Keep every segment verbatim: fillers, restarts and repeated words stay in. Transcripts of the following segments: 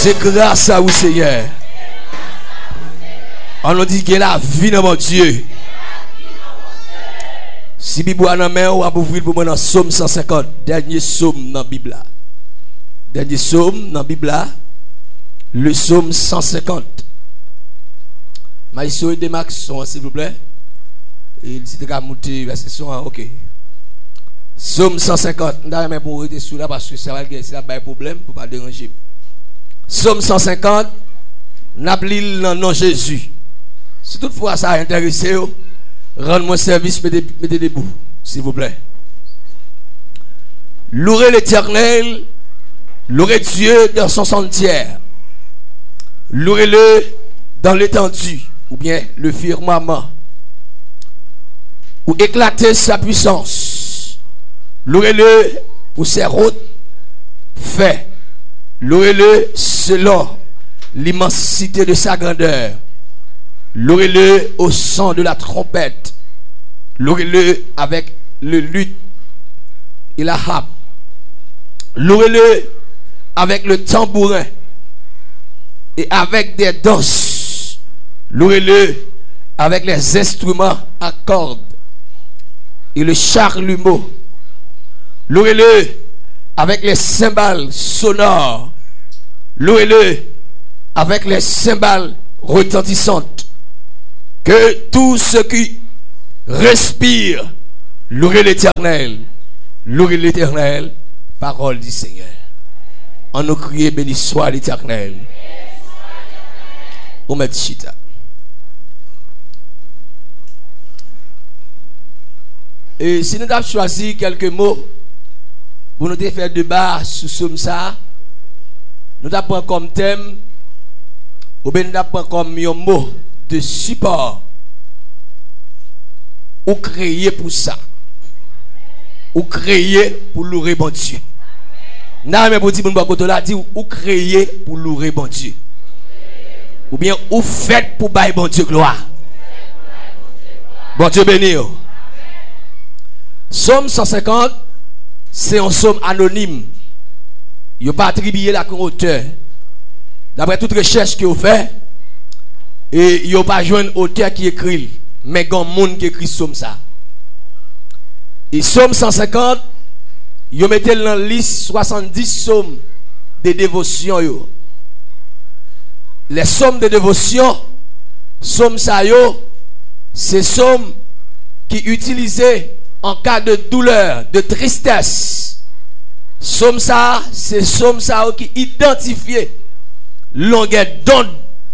C'est grâce à vous, Seigneur. On nous dit que la vie dans mon Dieu. Si Bible a dans main, on va ouvrir pour moi dans Psaume cent cinquante, dernier psaume dans la Bible. Dernier psaume dans la Bible, le psaume cent cinquante. Maïso et Demax, s'il vous plaît. Il s'était qu'à monter verset son, ok. Psaume cent cinquante. Je vais pour rester sous là parce que ça va être un problème pour ne pas déranger. Psaume cent cinquante, n'appelez le nom Jésus. Si toutefois ça a intéressé, rends-moi service, mettez, mettez debout, s'il vous plaît. Louez l'Éternel, louez Dieu dans son sanctuaire. Louez-le dans l'étendue, ou bien le firmament, ou éclater sa puissance. Louez-le pour ses routes faits. Louez-le selon l'immensité de sa grandeur. Louez-le au son de la trompette. Louez-le avec le luth et la harpe. Louez-le avec le tambourin et avec des danses. Louez-le avec les instruments à cordes et le charlumeau. Louez-le avec les cymbales sonores. Louez-le avec les cymbales retentissantes. Que tout ce qui respire, louez l'Éternel. Louez l'Éternel, parole du Seigneur. On nous crie, béni soit l'Éternel. Omet Chita. Et si nous avons choisi quelques mots pour nous faire débat sur ce ça, nous avons comme thème, ou bien nous avons comme un mot de support, ou créer pour ça, ou créer pour louer bon Dieu. Non, mais pour dire bon là dit ou créer pour louer bon Dieu, ou bien ou fait pour bailler bon Dieu gloire. Bon Dieu béni. Psaume cent cinquante, c'est un psaume anonyme. Il n'a pas attribué la auteur. D'après toute recherche qu'il a fait, et il n'a pas joué un auteur qui écrit, mais il y a un monde qui écrit psaume ça. Et psaume cent cinquante, il a mis dans la liste soixante-dix psaumes de dévotion. Yo. Les psaumes de dévotion, psaume ça yo, c'est psaume qui utilisait en cas de douleur, de tristesse. Somme ça, c'est somme ça qui identifie longueur d'onde.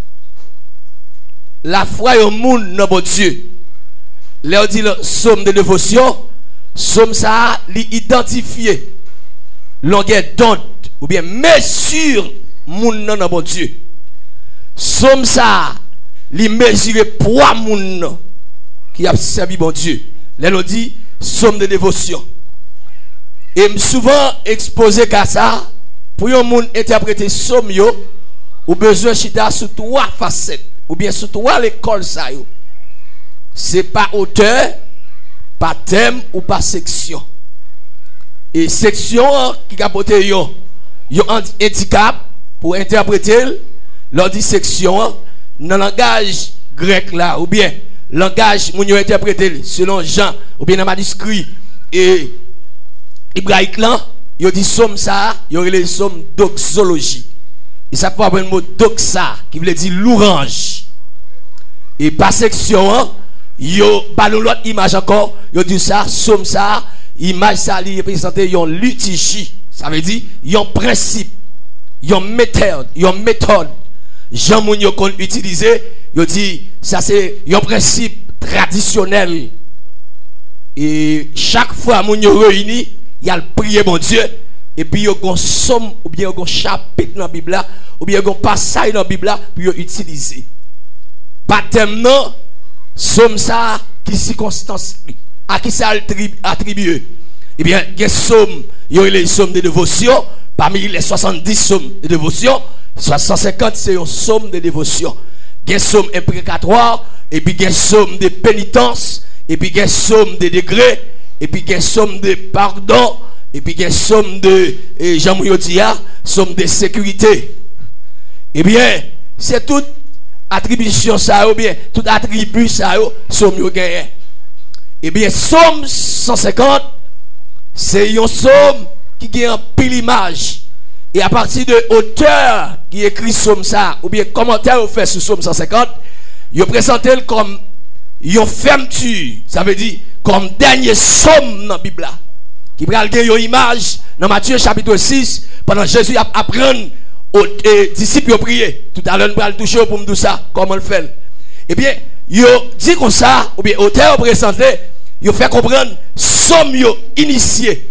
La foi au monde dans bon Dieu. Là on dit le somme de dévotion, somme ça li identifier longueur d'onde ou bien mesure monde dans bon Dieu. Somme ça li mesurer poids monde qui a servi bon Dieu. Là on dit somme de dévotion. Et souvent exposé qu'à ça, pour un monde interpréter somme yo, ou besoin chita sur trois facettes, ou bien sur trois l'école ça yo. C'est pas auteur, pas thème ou pas section. Et section qui a porté yo, yo handicap pour interpréter, leur dit section dans le langage grec là, ou bien langage moun yo interprété selon Jean ou bien dans manuscrit et hébraïque là, yo dit somme ça, yo relé somme doxologie. Et ça peut avoir un mot doxa qui veut dire louange. Et par section yo ballon l'autre image encore, yo dit ça somme ça, image ça li représenter yon liturgie. Ça veut dire yon principe, yon méthode, yon méthode. Jean moun yo kon utiliser, yo dit ça c'est un principe traditionnel. Et chaque fois moun yo réuni, il y a le prier bon Dieu et puis il y a un somme ou bien un chapitre dans la Bible là, ou bien un passage dans la Bible là pour utiliser. Baptême non, somme ça qui circonstance à qui ça attribué. Eh bien, il y a somme, il y a les sommes de dévotion parmi les soixante-dix sommes de dévotion, cent cinquante c'est une somme de dévotion. Il y a somme imprécatoire et puis il y a somme de pénitence et puis il y a somme de degrés. Et puis il y a somme de pardon, et puis il y a somme de Jean Mouyodia, somme de sécurité. Eh bien, c'est toute attribution ça, ou bien tout attribut ça, somme yo gagné. Eh bien, somme cent cinquante, c'est un somme qui gagne en pile image. Et à partir de auteur qui écrit somme ça, ou bien commentaire fait sur somme cent cinquante, il présente comme une fermeture, ça veut dire comme dernier somme dans la Bible. Qui prend une image dans Matthieu chapitre six, pendant que Jésus apprend aux disciples à prier. Tout à l'heure, nous allons toucher pour me dire ça, comment le fait. Eh bien, il dit comme ça, ou bien auteur présenté, il fait comprendre somme initié.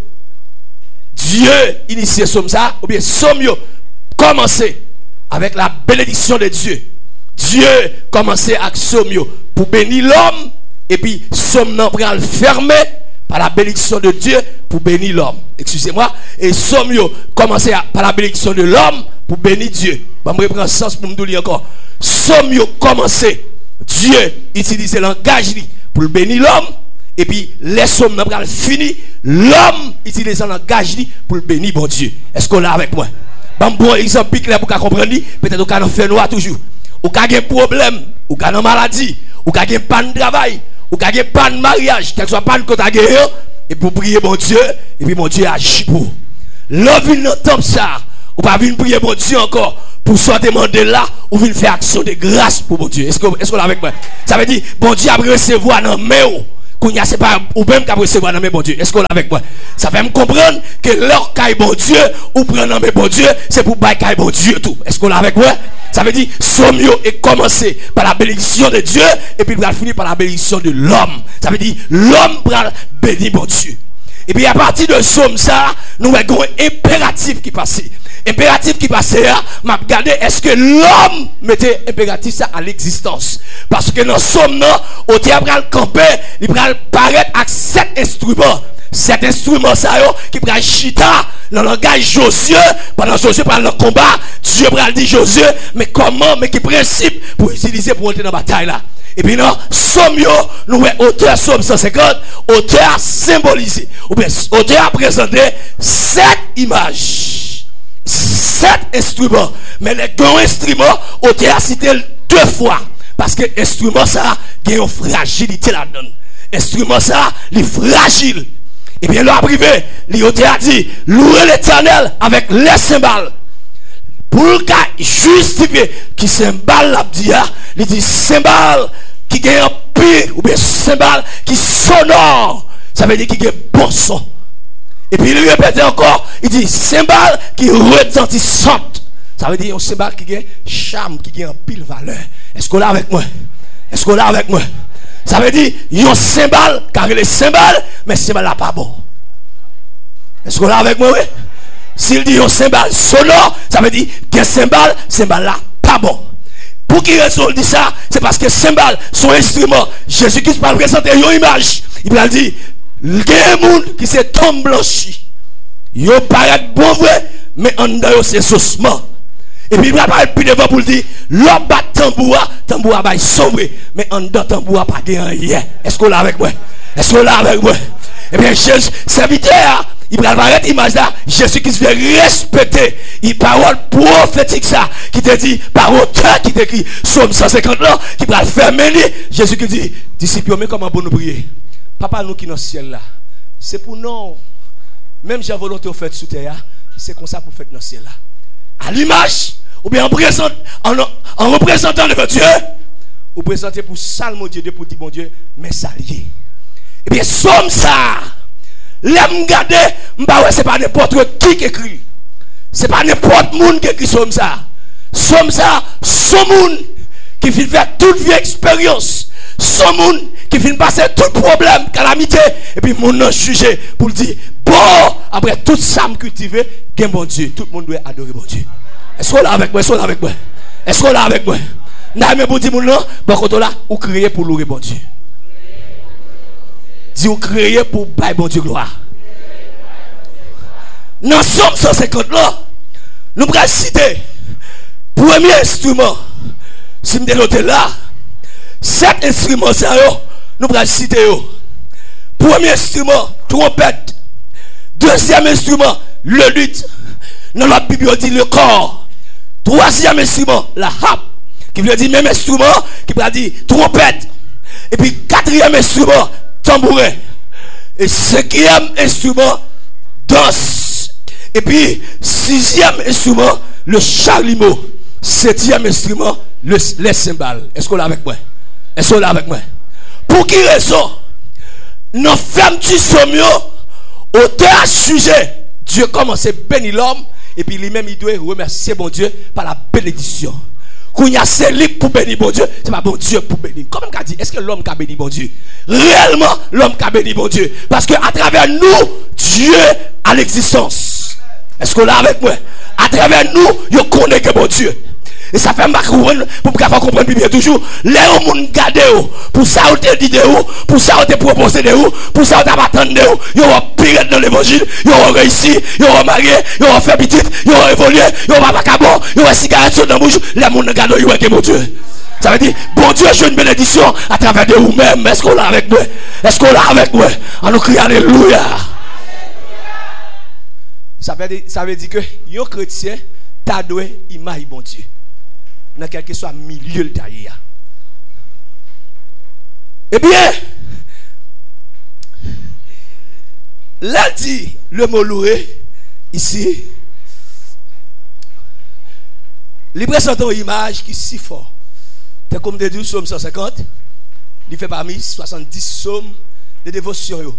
Dieu initié somme ça, ou bien somme commencé avec la bénédiction de Dieu. Dieu commençait avec somme pour bénir l'homme, et puis somme non pral fermé par la bénédiction de Dieu pour bénir l'homme. Excusez-moi. Et somme commençait par la bénédiction de l'homme pour bénir Dieu. Je vais reprendre sens pour me dire encore. Somme commençait. Dieu utilisait le langage pour bénir l'homme. Et puis les sommes non pral fini. L'homme utilise le langage pour bénir bon Dieu. Est-ce qu'on est avec moi? Bon, bon exemple clair pour comprendre. Peut-être qu'on a fait noir toujours. Ou qu'il y a un problème, ou qu'il y a une maladie, ou qu'il y a un pan de travail, ou qu'il y a un pan de mariage, quel soit pan que tu as gagné, et pour prier mon Dieu, et puis mon Dieu agit pour. L'homme vient entendre ça, ou pas venir prier mon Dieu encore, pour soit demander là, ou venir faire action de grâce pour mon Dieu. Est-ce qu'on est avec moi? Ça veut dire, bon Dieu a recevoir dans mes mains. Qu'on y a c'est pas ou même qu'à recevoir dans mes bon Dieu. Est-ce qu'on est avec moi? Ça fait me comprendre que leur caille bon Dieu ou prendre dans mes bon Dieu, c'est pour bailler caille bon Dieu tout. Est-ce qu'on est avec moi? Ça veut dire somme est commencé par la bénédiction de Dieu et puis il va finir par la bénédiction de l'homme. Ça veut dire l'homme va bénir bon Dieu. Et puis à partir de somme ça, nous avons un impératif qui passe. Impératif qui passe, m'a regardé est-ce que l'homme mettait impératif ça à l'existence. Parce que dans somme non, au théâtre le camper, il va paraître avec sept instruments. Cet instrument ça yo qui prend chita dans le langage Josué pendant Josué parle le combat, Dieu va dire Josué mais comment mais qui principe pour utiliser pour entrer dans la bataille là. Et puis non, somme yo, nous avons auteur somme cent cinquante, auteur symbolisé. Ou bien auteur a présenté sept images, sept instruments. Mais les grands instruments, auteur a cité deux fois. Parce que l'instrument ça, il y a une fragilité là-dedans. L'instrument ça, il est fragile. Et bien là, privé, l'auteur a dit, louez l'Éternel avec les cymbales. Pour justifier qui cymbale la dia, il dit cymbale qui gagne un pire ou bien cymbale qui sonore. Ça veut dire qu'il y a bon son. Et puis il répète encore, il dit cymbale qui retentissante. Ça veut dire un cymbale qui gagne charme, qui gagne un pile valeur. Est-ce qu'on est avec moi? Est-ce qu'on est avec moi? Ça veut dire il y a un cymbale car il est cymbale, mais cymbale là pas bon. Est-ce qu'on est avec moi? Oui? S'il dit un cymbale sonore, ça veut dire que cymbale, cymbale là, pas bon. Pour qui raison il dit ça? C'est parce que cymbale, son instrument, Jésus-Christ va présenter une image. Il va dire, il y a un monde qui s'est tombé blanchi. Il paraît bon vrai, mais en dedans c'est saucement. Et puis il va parler plus devant pour dire, l'homme bat tambour, tambour va sauver, mais en dedans tambour pas gagner rien. Est-ce qu'on est avec moi? Est-ce qu'on est avec moi? Eh bien, Jésus, serviteur, il va apparaître l'image là, Jésus qui se fait respecter. Il parole prophétique ça, qui te dit, par auteur qui t'écrit, Somme cent cinquante là, qui va faire mener. Jésus qui dit, disciples, mais comment pour nous prier? Papa, nous qui dans le ciel là, c'est pour nous, même j'ai volonté au fait sous terre, c'est comme ça pour faire dans le ciel là. À l'image, ou bien en, présent, en, en représentant devant Dieu, ou présenter pour salme Dieu, pour dire bon Dieu, mais salier. Et bien, somme ça. L'aime garder, c'est pas n'importe qui qui écrit. C'est pas n'importe monde qui écrit somme ça. Somme ça, son monde qui fait faire toute vie expérience. Son monde qui fait passer tout problème, calamité. Et puis mon nom jugé pour dire, bon, après tout ça me cultivé, qu'un bon Dieu. Tout le monde doit adorer bon Dieu. Est-ce qu'on est avec moi? Est-ce qu'on est avec moi? Est-ce qu'on est avec moi? N'a même pour dire mon nom, bon côté là, ou créer pour louer bon Dieu. Dis ou créer pour bailler bon Dieu gloire. Dans Somme cent cinquante là, nous allons citer premier instrument. Si nous dénotons là, sept instruments ça nous allons citer. Premier instrument, trompette. Deuxième instrument, le luth. Dans la Bible on dit le corps. Troisième instrument, la harpe, qui veut dire même instrument, qui veut dire trompette. Et puis quatrième instrument, tambourin. Et cinquième instrument, danse. Et puis sixième instrument, le chalumeau. Septième instrument, le, les cymbales. Est-ce qu'on l'a avec moi? Est-ce qu'on l'a avec moi? Pour qui raison? Nous faisons du sommio, auteur sujet. Dieu commence à bénir l'homme. Et puis lui-même, il doit remercier bon Dieu par la bénédiction. Quand il y a c'est libre pour bénir bon Dieu, c'est pas bon Dieu pour bénir. Comme on a dit, est-ce que l'homme qui a béni bon Dieu? Réellement, l'homme qui a béni bon Dieu. Parce qu'à travers nous, Dieu a l'existence. Est-ce qu'on l'a avec moi? À travers nous, il connaît que bon Dieu. Et ça fait mal comprendre, pour pouvoir comprendre bien toujours. Les gens qui gardent, pour ça, on te dit de où, pour ça, on te propose de où, pour ça, on t'attend de où, ils ont pire dans l'évangile, ils ont réussi, ils ont marié, ils ont fait petit, ils ont évolué, ils ont pas cabot, ils ont cigarette sur la bouche, les gens qui gardent, ils ont été bon Dieu. Ça veut dire, bon Dieu, j'ai une bénédiction à travers de vous-même. Est-ce qu'on l'a avec moi? Est-ce qu'on l'a avec moi? On nous crie Alléluia. Ça veut dire, ça veut dire que, les chrétiens, t'as doué, image bon Dieu. Dans quel que soit milieu de taille. Eh bien, là dit le mot loué ici, il présente une image qui est si fort. C'est comme des douze psaumes cent cinquante, il fait parmi soixante-dix psaumes de dévotion.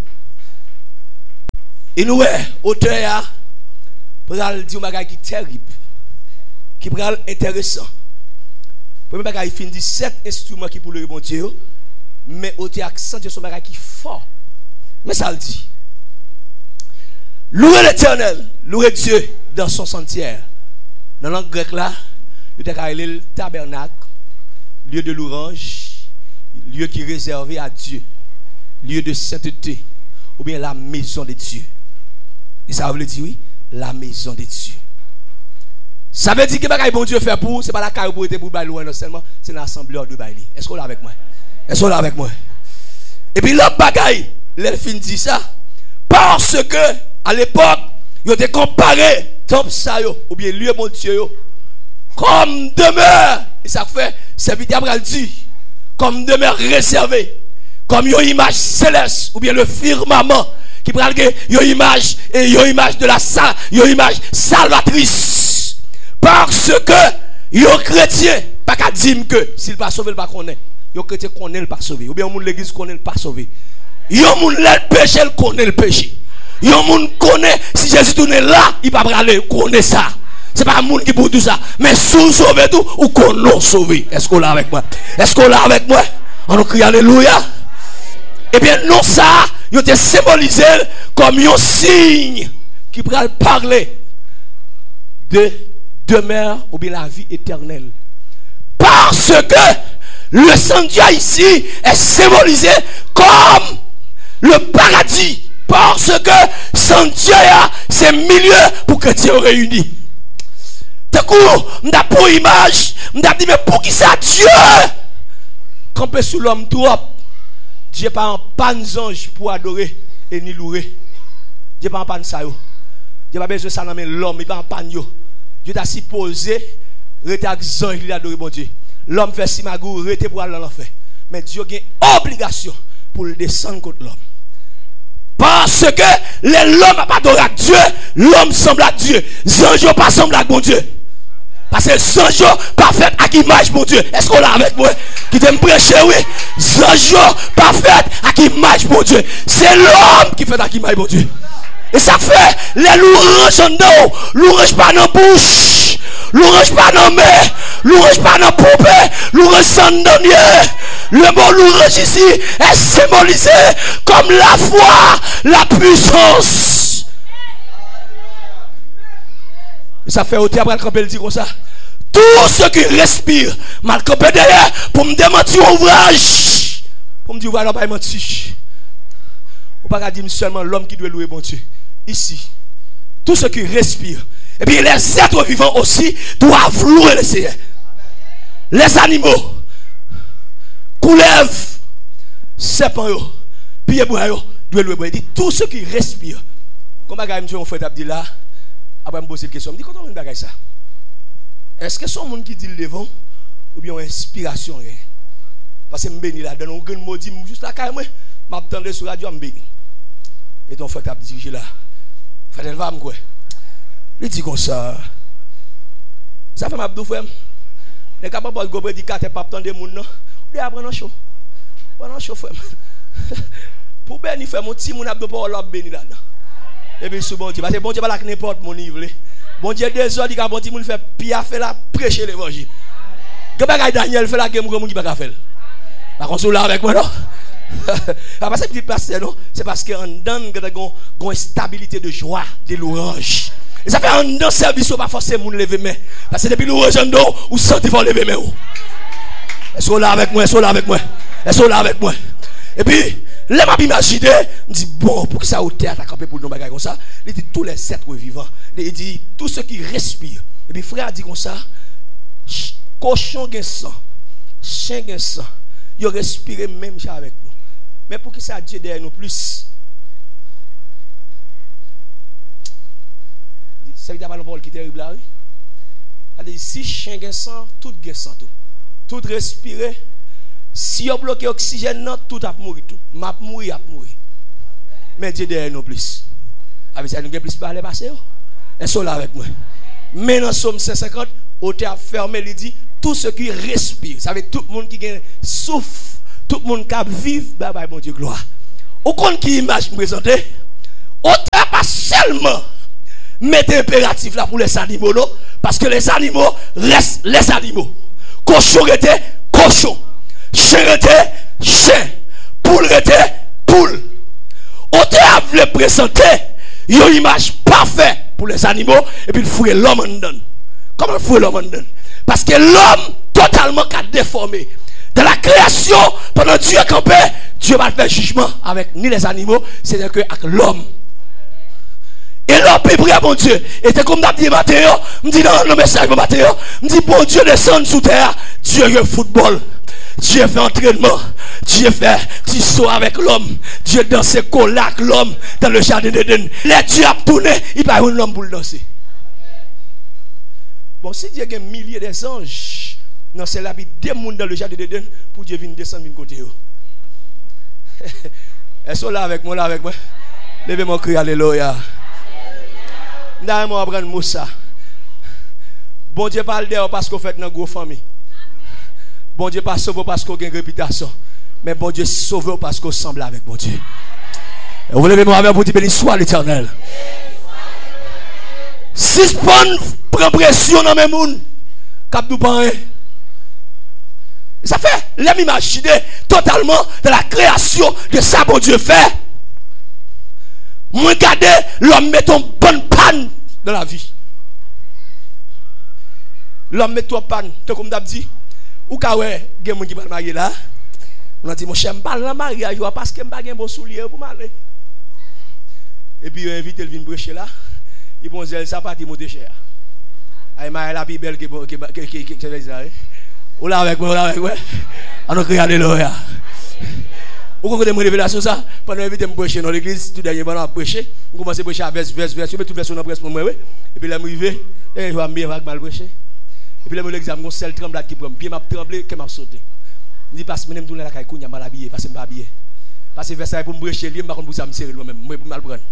Et nous, auteur, pour dire un bagage qui est terrible, qui est intéressant. Premier bagage, il finit sept instruments qui pour le bon Dieu, mais au accent de son bagage qui est fort. Mais ça le dit. Louez l'Éternel, louez Dieu dans son sentier. Dans la langue grecque là, il y a le tabernacle, lieu de louange, lieu qui est réservé à Dieu, lieu de sainteté, ou bien la maison de Dieu. Et ça veut dire oui, la maison de Dieu. Ça veut dire que ce que bon Dieu fait pour, ce n'est pas la carrière pour être pour bailler non seulement, c'est l'assemblée de bailler. Est-ce qu'on est avec moi? Est-ce qu'on est avec moi? Et puis l'autre bagaille, l'elfine dit ça, parce que à l'époque, ils ont comparé temple ça ou bien lieu mon Dieu comme demeure. Et ça fait, c'est vite après le dit, comme demeure réservée, comme une image céleste ou bien le firmament qui prend une image et une image de la salle, une image salvatrice. Parce que les chrétiens, pas qu'à dire que s'il pas sauvé, il pas connaît. Les chrétiens connaissent le pas sauvé. Ou bien l'église connaît le pas sauvé. Les gens le péché, ils connaissent le péché. Les gens connaissent, si Jésus tourne là, il va pas aller connaître ça. Ce n'est pas un monde qui peut tout ça. Mais si vous sauvez tout, ou qu'on l'a sauvé. Est-ce qu'on l'a avec moi? Est-ce qu'on l'a avec moi? On nous crie Alléluia. Eh bien, non, ça, il a été symbolisé comme un signe qui peut parler de demeure ou bien la vie éternelle. Parce que le sanctuaire ici est symbolisé comme le paradis. Parce que sanctuaire c'est un milieu pour que Dieu réunit. Du coup, on a pour image, on a dit mais pour qui ça Dieu campé sous l'homme trop. Dieu pas un pan ange pour adorer et ni louer. Dieu pas un pan ça yo. Dieu pas besoin de ça dans l'homme, il pas un pan yo. Dieu t'a supposé rester avec ange, il adore bon Dieu. L'homme fait si magou, rester pour aller dans l'enfer. Mais Dieu a une obligation pour le descendre contre l'homme. Parce que l'homme n'a pas adoré à Dieu, l'homme semble à Dieu. Zange pas semble à bon Dieu. Parce que Zange pas fait à l'image bon Dieu. Est-ce qu'on l'a avec moi? Qui t'aime prêcher, oui. Zange pas fait à l'image bon Dieu. C'est l'homme qui fait à l'image bon Dieu. Et ça fait les louanges en dos, louanges pas dans la bouche, louanges pas dans la main, louanges pas dans la poupée, louanges sans dernier. Le mot louange ici est symbolisé comme la foi, la puissance. Et ça fait au théâtre, Malcopé le dit comme ça. Tous ceux qui respirent, Malcopé derrière, pour me démentir ouvrage. Pour me dire, voilà, pas mentir. On ne peut pas dire seulement l'homme qui doit louer bon Dieu. Ici, tous ceux qui respirent, et bien les êtres vivants aussi doivent louer le Seigneur. Les animaux, couleuvres, serpents, pieds bois, doivent louer bon Dieu. Tous ceux qui respirent. Comme je me suis dit là, après je me pose une question, je me dis comment on bagaille ça? Est-ce que son monde qui dit le devant ou bien une inspiration? Parce que je bénis là, dans un grand mot dit juste là, quand moi, je m'attendais sur la radio, je bénis. Et ton frère t'a dirigé là. Frère, va me quoi? Il dit comme ça. Ça fait ma bdou frère. Les capables de gober dit qu'à pas attendre moun non. Il apprend un chaud. Prends un chaud frère. Pour bénir faire mon petit moun abdou pour l'op béni là. Et puis sous bon Dieu parce que bon Dieu pas la n'importe mon livre. Bon Dieu des ordres dit bon Dieu moun fait pia fait la prêcher l'évangile. Que bagay Daniel fait la game moun qui pas faire. Par contre là avec moi non. Parce que pasteur non, c'est parce qu'on donne une stabilité de joie, de louange. Et ça fait un dans service pas forcément moun lever main parce que depuis louange en dos ou sentez faut lever main. Est-ce que là avec moi, est-ce que là avec moi? Est-ce que là avec moi? Et puis là m'a imaginé, me dit bon pour que ça au terre camper pour nous bagaille comme ça, il dit tous les êtres vivants, il dit tous ceux qui respirent. Et puis frère dit comme ça, cochon gen sang, chien gen sang, ils respirent même avec nous. Mais pour que ça Dieu derrière nous plus. C'est pas le parole qui est terrible là. Oui? Si chien gen sang, tout gen sang tout. Tout respirer. Si on bloque l'oxygène, tout a mourir tout. M'a mourir, a mourir. Mais Dieu derrière nous plus. Avec ça nous avons plus parler passer. Est-ce là avec moi? Mais dans Somme cent cinquante, auteur fermé, il dit tout ce qui respire, ça veut tout le monde qui souffle, tout le monde qui vit, bye bye mon Dieu gloire. Au compte qui image présentée, auteur pas seulement mettre impératif là pour les animaux, parce que les animaux restent les animaux. Cochon était cochon, chien était chien, poule était poule. Auteur voulait présenter une image parfaite pour les animaux et puis il fouille l'homme en dedans. Comment il fouille l'homme en dedans? Parce que l'homme totalement qu'a déformé. Dans la création, pendant Dieu campé, Dieu va faire jugement avec ni les animaux, c'est-à-dire que avec l'homme. Et l'homme est prêt, mon Dieu. Et c'est comme d'habitude Mathéo, me dit dans le message de Mathéo, me dit bon Dieu descend sous terre, Dieu est football. Dieu fait entraînement, Dieu fait petit saut avec l'homme, Dieu danse avec l'homme dans le jardin d'Éden. Les dieux a tourné, il va y avoir un homme pour le danser. Bon, si Dieu a un millier d'anges, non, c'est là, puis des gens dans le jardin d'Éden pour Dieu venir descendre d'une côté. Est-ce que là avec moi, là avec moi? Levez mon cri, alléluia. N'a moi apprendre Moussa. Bon Dieu parle d'ailleurs parce qu'on fait dans gros famille. Bon Dieu pas sauvé parce qu'on a une réputation. Mais bon Dieu sauvé parce qu'on semble avec bon Dieu. Et vous levez moi avec vous dire béni soit l'Éternel. Si spawn prend pression dans mes moun, cap nous pas. Ça fait l'aime imaginer totalement dans la création de ça bon Dieu fait. Moi regarder l'homme met une bonne panne dans la vie. L'homme met toi panne, comme d'hab dit. Ou ka ouais, gen moun qui pas marié là. On a dit mon cher, m'pa la mariage parce que m'pa gen bon soulier pour m'aller. Et puis il invite le vin brècher là. Il bon zèle ça parti monter cher. Ay ma la plus belle que que que que que ça. Ou là avec moi, là avec moi. On a crié alléluia. Ou quand vous révélation ça, pendant inviter me prêcher dans l'église, tout dernier pendant prêcher, on commence à prêcher à verse verse verse, mais tout version dans presse pour moi oui. Et puis là m'arrivé, et je vais bien mal prêcher. Et puis là, je l'examen, mon seul tremblade qui prend. Pied m'a tremblé, que m'a sauté. Je dis, parce que je me dis, la caille, je mal habillé, parce que je ne suis pas habillé. Parce que Versailles pour me brécher, je ne sais pas pour ça me serrer moi-même, moi pour mal prendre.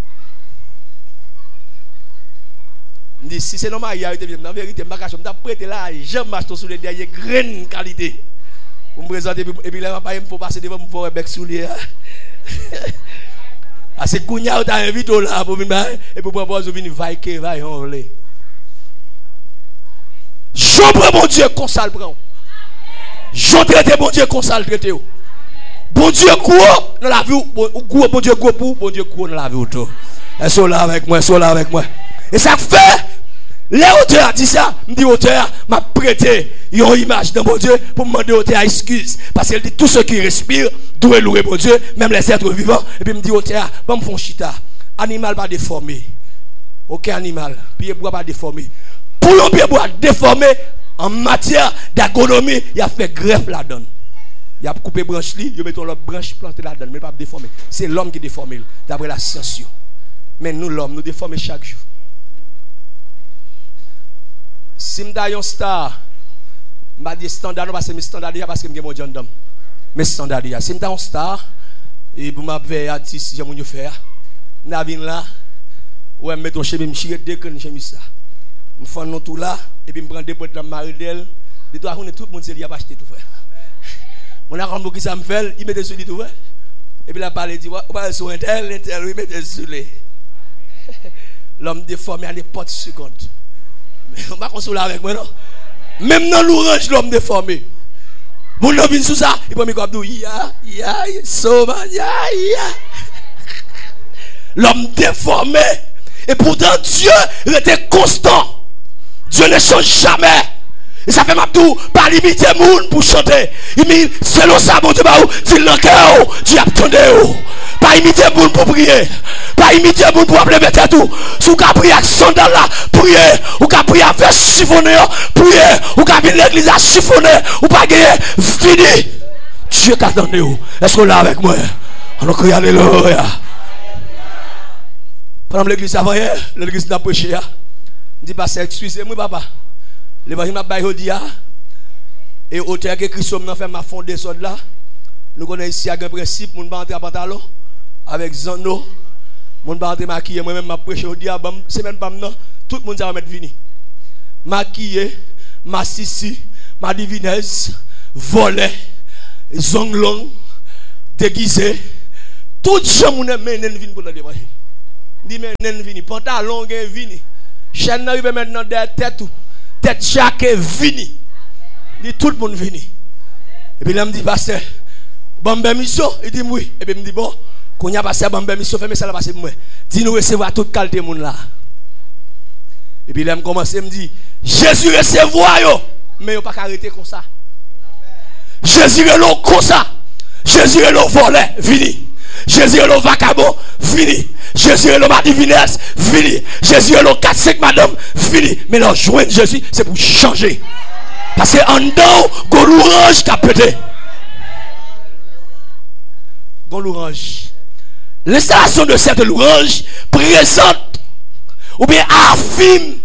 Je dis, si c'est normal, il y a eu en vérité, je vais prêter là, je marche sur les dernières graines qualité. Pour me présenter, et puis là, il faut passer devant mon bec sous les. Parce que Kounia, tu as invité là pour venir, et pour proposer, venir vailler, vailler, on va. Je prends mon Dieu qu'on ça le prend. Je traite mon Dieu qu'on ça le traite. Bon Dieu gros dans la vie, gros bon Dieu gros pour, bon Dieu gros dans la vie autour. Et sont là avec moi, sont là avec moi. Et ça fait, les auteurs dit ça, me dit auteur m'a prêté une image de mon Dieu pour me demander auteur excuse. Parce qu'elle dit tout ce qui respire doit louer mon Dieu, même les êtres vivants. Et puis me dit auteur, va me faire chita. Animal pas déformé. Aucun animal, pied bois pas déformé. Pour un pied bois déformé en matière d'économie, il a fait greffe là-dedans. Il a coupé branche li, il met l'autre branche plantée là-dedans, mais pas déformé. C'est l'homme qui déforme d'après la science. Mais nous l'homme nous déformons chaque jour. Si je suis un star, je vais dire standard, non, parce que je suis standard parce que je suis un John Dom. Mais standard, si je suis un star, et pour ma veille artiste, j'ai mon faire. Je vais là, ouais, je mets ton chemin, je vais dire que je suis ça. Je fais un tout là, et puis je prends des potes dans ma maridelle. De toi, tout le monde s'est acheté tout frère. Mon arme qui ça me fait, il mettait sur lui tout frère. Et puis là, il dit, on va sur un tel, un tel, il mettait sur lui. L'homme déformé à n'importe seconde. Mais on va consoler avec moi, non? Même dans l'orange, l'homme déformé. Mon homme vient sous ça, il prend mes corps, ya, ya, soma, ya, ya. L'homme déformé. Et pourtant, Dieu était constant. Dieu ne change jamais. Et ça fait Mabdou, pas limiter le monde pour chanter. Il dit, c'est le sabot de Baou, dit le cœur, Dieu attendez. Pas imiter le monde pour prier. Pas imiter le monde pour appeler mes têtes. Si vous avez prié avec sandal là, priez. Ou vous avez prié avec chiffonné, priez. Ou vous avez l'église à chiffonner, ou pas gagner, fini. Dieu t'attendez. Est-ce que vous êtes là avec moi? On a crié alléluia. Pendant l'église avant hier, l'église n'a pas prêché. Je dis, pasteur, excusez-moi, papa. L'évangile m'a baillé dit et auteur que Christ m'a fait ma fondé ça là. Nous connaissons ici un principe, mon pas entrer en pantalon avec zano, mon pas entrer maquillé, moi même m'a prêché au diable, c'est même pas maintenant, tout le monde va mettre vini. Maquillé, ma sissi, ma divinesse, volé, zonglong, déguisé, tout gens mon aime nen vini pour l'évangile. Dit mais nen vini, pantalon gen vini. Chaîne arrive maintenant derrière tête tout. Tête chaque vini. Dit tout le monde vini. Et puis là me dit pasteur, bon ben mission, il dit oui. Et puis me dit bon, qu'on y a passé bon ben mission, fait mais ça la passer pour moi. Dis nous recevoir toute qualité monde là. Et puis là me commence me dit Jésus recevoir yo, mais yo pas arrêter comme ça. Jésus est là comme ça. Jésus est là volé, vini. Jésus est le vagabond, fini. Jésus est le ma divinesse, fini. Jésus est le quatre cinq madame, fini. Mais là, joindre Jésus, c'est pour changer. Parce que en dedans, il y a l'orange qui a pété. Il y a l'orange. L'installation de cette louange présente ou bien affirme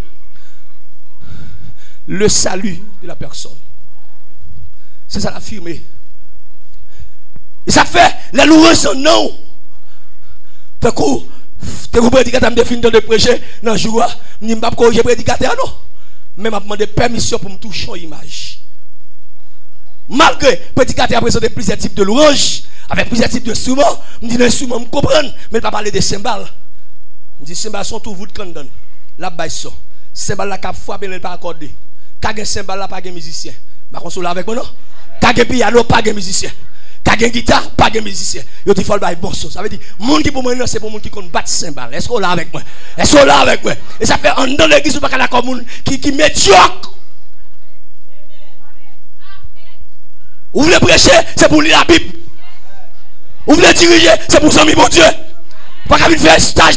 le salut de la personne. C'est ça l'affirmer. Et ça fait les louanges sont non. Fait que vous prédicateur me définir de prêcher dans le jour, je ne vais pas corriger prédicateur non. Mais je demande permission pour me toucher en image. Malgré prédicateur a présenté plusieurs types de louanges, avec plusieurs types d'instruments, je dis l'instrument, je comprends, mais je ne pas parler des cymbales. Je dis cymbales sont tout vous de candon. La baisse son. Cymbales la cap frappé, mais pas accordé. Kage cymbales la pas de musicien. Je vais consoler avec moi non. Kage piano pas de musicien. Kage guitare, pas de musicien. Yo dit faut le bon son. Ça veut dire monde qui pour moi c'est pour monde qui connaît battre cymbales. Est-ce qu'on là avec moi? Est-ce qu'on là avec moi? Et ça fait en dans l'église pas la commune qui qui médiocre. Vous voulez prêcher, c'est pour lire la Bible. Vous voulez diriger, c'est pour s'en bon Dieu. Pas qu'à faire stage